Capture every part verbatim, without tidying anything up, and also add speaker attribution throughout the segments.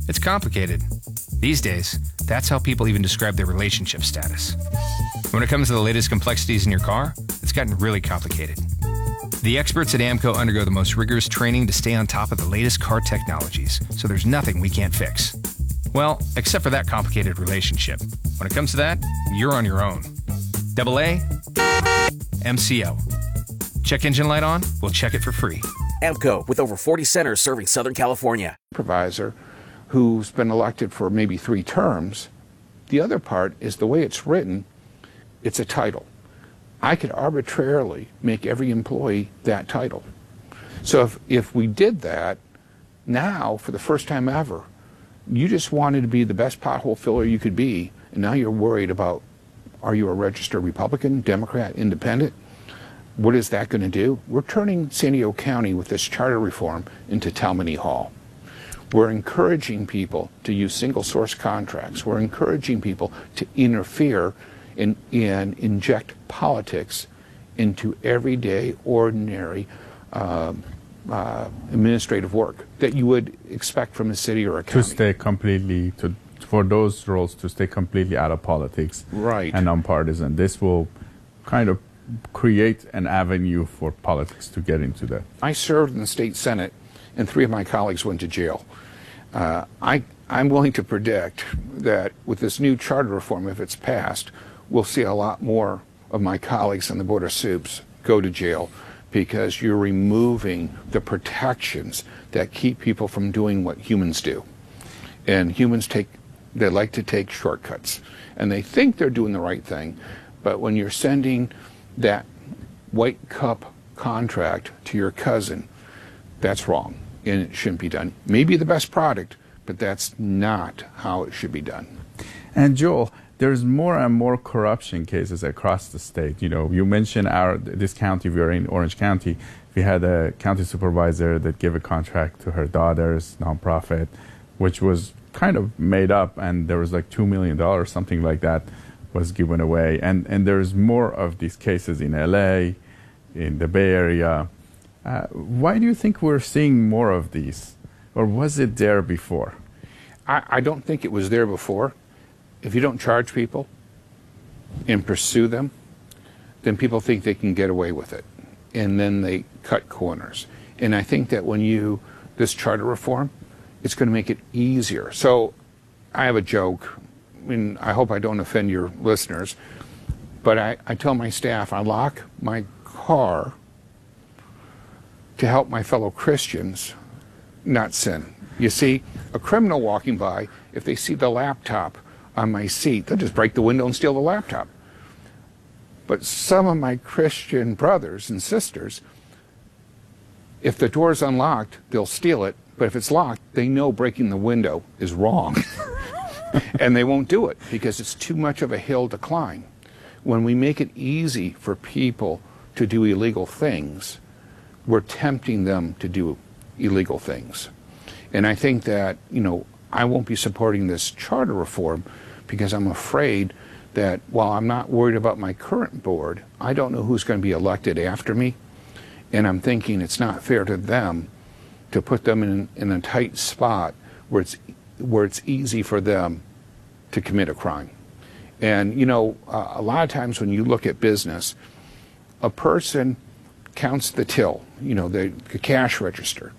Speaker 1: It's complicated. These days, that's how people even describe their relationship status. When it comes to the latest complexities in your car, it's gotten really complicated. The experts at AAMCO undergo the most rigorous training to stay on top of the latest car technologies, so there's nothing we can't fix. Well, except for that complicated relationship. When it comes to that, you're on your own. Double A, M C O. Check engine light on? We'll check it for free.
Speaker 2: AAMCO, with over forty centers serving Southern California.
Speaker 3: Supervisor who's been elected for maybe three terms. The other part is the way it's written, it's a title. I could arbitrarily make every employee that title. So if, if we did that, now, for the first time ever, you just wanted to be the best pothole filler you could be, and now you're worried about, are you a registered Republican, Democrat, Independent? What is that going to do? We're turning San Diego County with this charter reform into Tammany Hall. We're encouraging people to use single source contracts. We're encouraging people to interfere and, and inject politics into everyday, ordinary uh, uh, administrative work that you would expect from a city or a county.
Speaker 4: To stay completely, to, for those roles to stay completely out of politics,
Speaker 3: right,
Speaker 4: and nonpartisan. This will kind of create an avenue for politics to get into that.
Speaker 3: I served in the state Senate, and three of my colleagues went to jail. Uh, I, I'm willing to predict that with this new charter reform, if it's passed, we'll see a lot more of my colleagues on the Board of Soups go to jail, because you're removing the protections that keep people from doing what humans do. And humans take, they like to take shortcuts. And they think they're doing the right thing, but when you're sending that white cup contract to your cousin, that's wrong, and it shouldn't be done. Maybe the best product, but that's not how it should be done.
Speaker 4: And Joel, there's more and more corruption cases across the state. You know, you mentioned our this county. We are in Orange County. We had a county supervisor that gave a contract to her daughter's nonprofit, which was kind of made up, and there was like two million dollars, something like that, was given away. And and there's more of these cases in L A, in the Bay Area. Uh, why do you think we're seeing more of these, or was it there before?
Speaker 3: I, I don't think it was there before. If you don't charge people and pursue them, then people think they can get away with it, and then they cut corners. And I think that when you, this charter reform, it's going to make it easier. So I have a joke, I mean, I hope I don't offend your listeners, but I, I tell my staff I lock my car to help my fellow Christians not sin. You see, a criminal walking by, if they see the laptop on my seat, they'll just break the window and steal the laptop. But some of my Christian brothers and sisters, if the door's unlocked, they'll steal it, but if it's locked, they know breaking the window is wrong. And they won't do it because it's too much of a hill to climb. When we make it easy for people to do illegal things, we're tempting them to do illegal things. And I think that, you know, I won't be supporting this charter reform because I'm afraid that while I'm not worried about my current board, I don't know who's going to be elected after me. And I'm thinking it's not fair to them to put them in, in a tight spot where it's, where it's easy for them to commit a crime. And, you know, uh, a lot of times when you look at business, a person counts the till, you know, the, the cash register,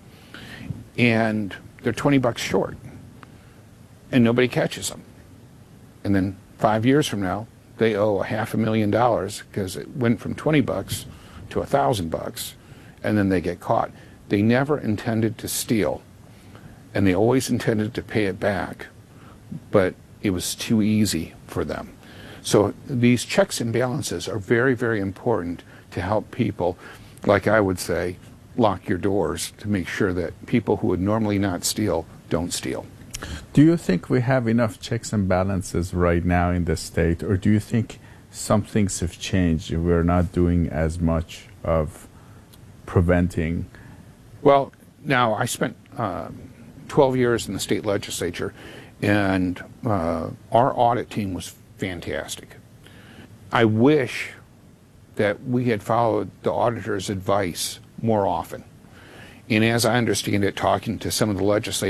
Speaker 3: and they're twenty bucks short, and nobody catches them. And then five years from now, they owe a half a million dollars because it went from twenty bucks to a thousand bucks, and then they get caught. They never intended to steal, and they always intended to pay it back, but it was too easy for them. So these checks and balances are very, very important to help people, like I would say, lock your doors to make sure that people who would normally not steal don't steal.
Speaker 4: Do you think we have enough checks and balances right now in the state, or do you think some things have changed and we're not doing as much of preventing?
Speaker 3: Well, now I spent uh, twelve years in the state legislature, and uh, our audit team was fantastic. I wish that we had followed the auditor's advice more often. And as I understand it, talking to some of the legislators